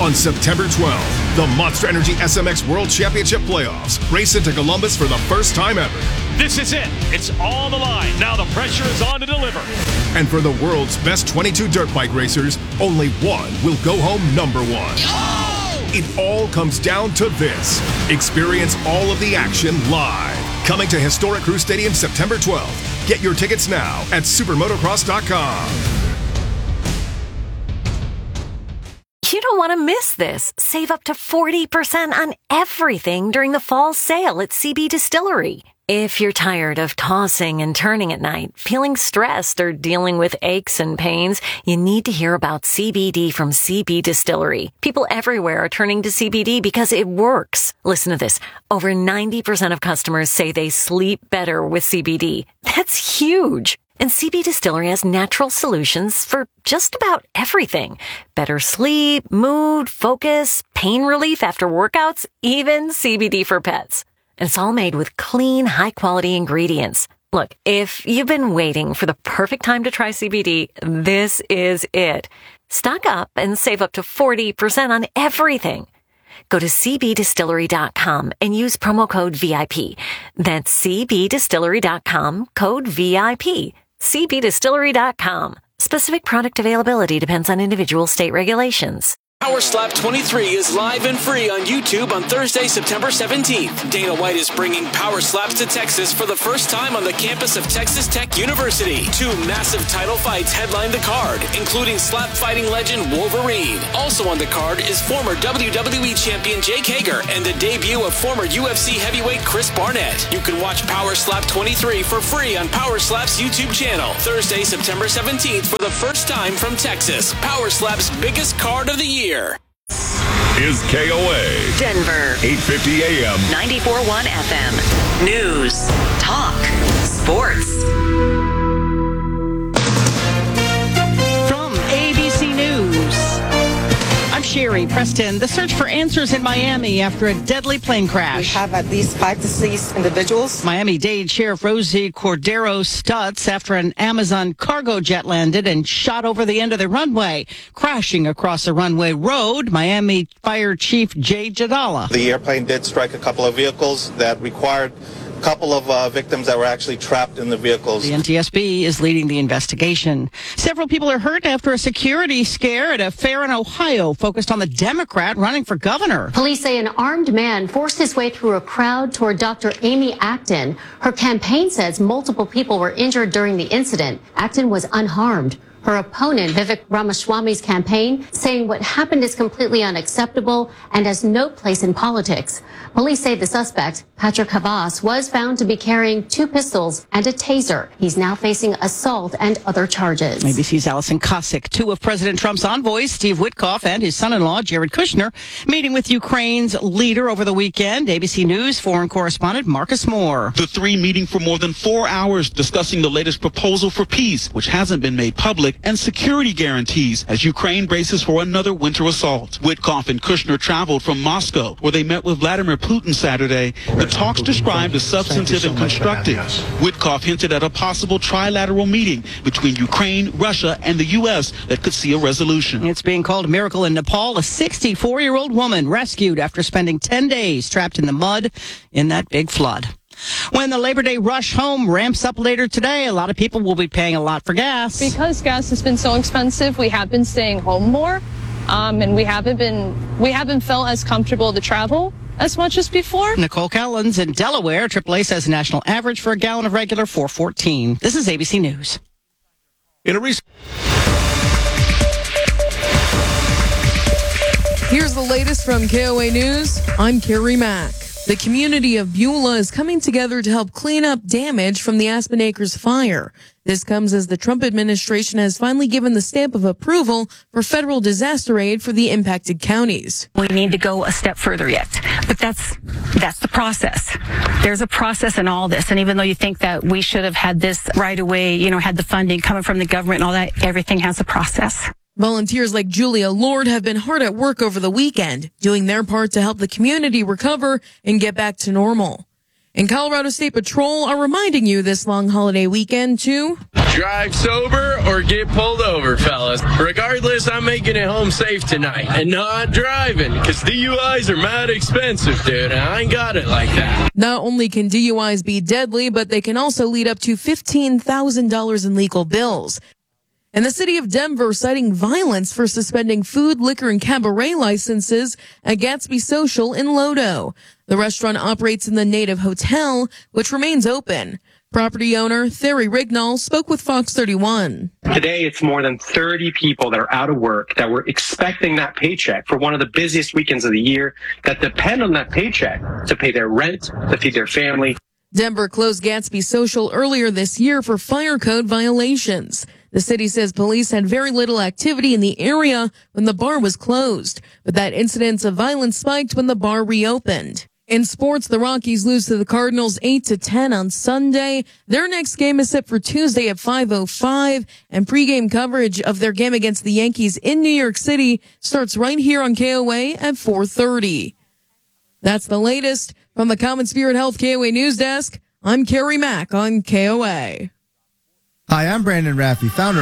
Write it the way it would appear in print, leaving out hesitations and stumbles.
On September 12th, the Monster Energy SMX World Championship Playoffs race into Columbus for the first time ever. This is it. It's all on the line. Now the pressure is on to deliver. And for the world's best 22 dirt bike racers, only one will go home number one. Oh! It all comes down to this. Experience all of the action live. Coming to Historic Crew Stadium September 12th. Get your tickets now at supermotocross.com. You don't want to miss this. Save up to 40% on everything during the fall sale at CB Distillery. If you're tired of tossing and turning at night, feeling stressed, or dealing with aches and pains, you need to hear about CBD from CB Distillery. People everywhere are turning to CBD because it works. Listen to this. Over 90% of customers say they sleep better with CBD. That's huge. And CB Distillery has natural solutions for just about everything. Better sleep, mood, focus, pain relief after workouts, even CBD for pets. And it's all made with clean, high-quality ingredients. Look, if you've been waiting for the perfect time to try CBD, this is it. Stock up and save up to 40% on everything. Go to cbdistillery.com and use promo code VIP. That's cbdistillery.com, code VIP. cbdistillery.com. Specific product availability depends on individual state regulations. Power Slap 23 is live and free on YouTube on Thursday, September 17th. Dana White is bringing Power Slaps to Texas for the first time on the campus of Texas Tech University. 2 massive title fights headline the card, including slap fighting legend Wolverine. Also on the card is former WWE champion Jake Hager and the debut of former UFC heavyweight Chris Barnett. You can watch Power Slap 23 for free on Power Slap's YouTube channel. Thursday, September 17th for the first time from Texas. Power Slap's biggest card of the year. Is KOA Denver, 850 AM, 94.1 FM. News, talk, sports. From ABC News, I'm Sherry Preston. The search for answers in Miami after a deadly plane crash. We have at least 5 deceased individuals. Miami-Dade Sheriff Rosie Cordero Stutz after an Amazon cargo jet landed and shot over the end of the runway, crashing across a runway road. Miami Fire Chief Jay Jadala. The airplane did strike a couple of vehicles that required a couple of victims that were actually trapped in the vehicles. The NTSB is leading the investigation. Several people are hurt after a security scare at a fair in Ohio focused on the Democrat running for governor. Police say an armed man forced his way through a crowd toward Dr. Amy Acton. Her campaign says multiple people were injured during the incident. Acton was unharmed. Her opponent, Vivek Ramaswamy's campaign, saying what happened is completely unacceptable and has no place in politics. Police say the suspect, Patrick Havas, was found to be carrying 2 pistols and a taser. He's now facing assault and other charges. ABC's Allison Kosick. 2 of President Trump's envoys, Steve Witkoff and his son-in-law, Jared Kushner, meeting with Ukraine's leader over the weekend. ABC News foreign correspondent Marcus Moore. The 3 meeting for more than 4 hours discussing the latest proposal for peace, which hasn't been made public, and security guarantees as Ukraine braces for another winter assault. Witkoff and Kushner traveled from Moscow, where they met with Vladimir Putin Saturday. The talks described as substantive and constructive. Witkoff hinted at a possible trilateral meeting between Ukraine, Russia, and the U.S. that could see a resolution. It's being called a miracle in Nepal. A 64-year-old woman rescued after spending 10 days trapped in the mud in that big flood. When the Labor Day rush home ramps up later today, a lot of people will be paying a lot for gas. Because gas has been so expensive, we have been staying home more, and we haven't felt as comfortable to travel as much as before. Nicole Kellens in Delaware. AAA says the national average for a gallon of regular $4.14. This is ABC News. In a recent Here's the latest from KOA News. I'm Carrie Mack. The community of Beulah is coming together to help clean up damage from the Aspen Acres fire. This comes as the Trump administration has finally given the stamp of approval for federal disaster aid for the impacted counties. We need to go a step further yet, but that's the process. There's a process in all this, and even though you think that we should have had this right away, had the funding coming from the government and all that, everything has a process. Volunteers like Julia Lord have been hard at work over the weekend, doing their part to help the community recover and get back to normal. And Colorado State Patrol are reminding you this long holiday weekend to drive sober or get pulled over, fellas. Regardless, I'm making it home safe tonight and not driving because DUIs are mad expensive, dude. And I ain't got it like that. Not only can DUIs be deadly, but they can also lead up to $15,000 in legal bills. And the city of Denver citing violence for suspending food, liquor, and cabaret licenses at Gatsby Social in Lodo. The restaurant operates in the Native Hotel, which remains open. Property owner Thierry Rignall spoke with Fox 31. Today, it's more than 30 people that are out of work that were expecting that paycheck for one of the busiest weekends of the year that depend on that paycheck to pay their rent, to feed their family. Denver closed Gatsby Social earlier this year for fire code violations. The city says police had very little activity in the area when the bar was closed, but that incidents of violence spiked when the bar reopened. In sports, the Rockies lose to the Cardinals 8-10 on Sunday. Their next game is set for Tuesday at 5:05, and pregame coverage of their game against the Yankees in New York City starts right here on KOA at 4:30. That's the latest from the Common Spirit Health KOA News Desk. I'm Carrie Mack on KOA. Hi, I'm Brandon Raffi, founder